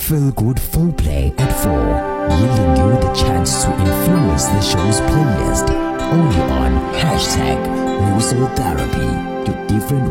Feel good foreplay at 4, yielding you the chance to influence the show's playlist. Only on #Musictherapy, your different